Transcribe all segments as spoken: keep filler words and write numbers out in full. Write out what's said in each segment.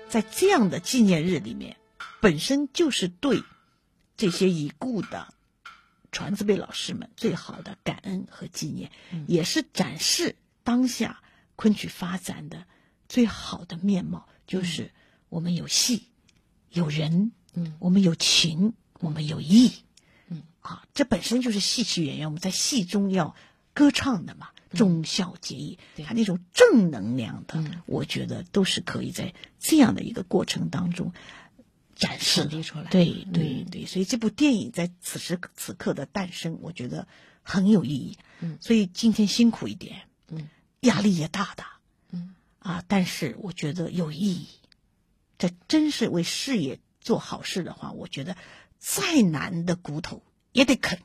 在这样的纪念日里面，本身就是对这些已故的传字辈老师们最好的感恩和纪念，嗯、也是展示当下昆曲发展的最好的面貌，就是我们有戏有人，嗯，我们有情，我们有义，嗯啊，这本身就是戏曲演员我们在戏中要歌唱的嘛，忠孝节义，嗯、他那种正能量的，嗯、我觉得都是可以在这样的一个过程当中展示出来。 对对对，所以这部电影在此时此刻的诞生，我觉得很有意义。嗯，所以今天辛苦一点，嗯，压力也大的，嗯啊，但是我觉得有意义。这真是为事业做好事的话，我觉得再难的骨头也得啃。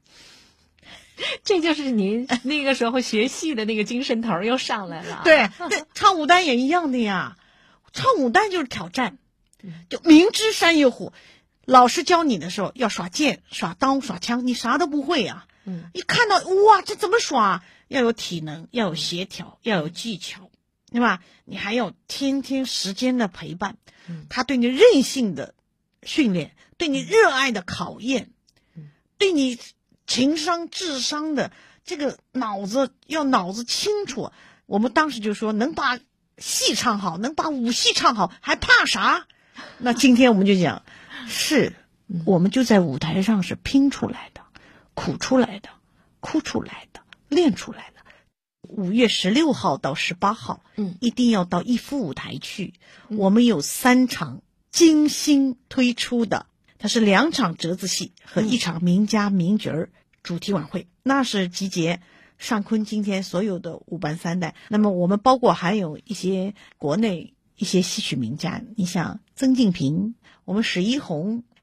这就是您那个时候学戏的那个精神头又上来了。 对，对，唱武旦也一样的呀。唱武旦就是挑战，就明知山有虎，老师教你的时候要耍剑、耍刀、耍枪，你啥都不会呀。嗯，一看到哇，这怎么耍？要有体能，要有协调，要有技巧。对吧？你还要天天时间的陪伴，嗯、他对你韧性的训练，对你热爱的考验，嗯、对你情商、智商的这个脑子要脑子清楚。我们当时就说，能把戏唱好，能把武戏唱好，还怕啥？那今天我们就讲，是我们就在舞台上是拼出来的，苦出来的，哭出来的，练出来的。五月十六号到十八号，嗯，一定要到逸夫舞台去。嗯、我们有三场精心推出的，它是两场折子戏和一场名家名角儿主题晚会，嗯、那是集结上昆今天所有的五班三代。那么我们包括还有一些国内一些戏曲名家，你像曾静平，我们史一红，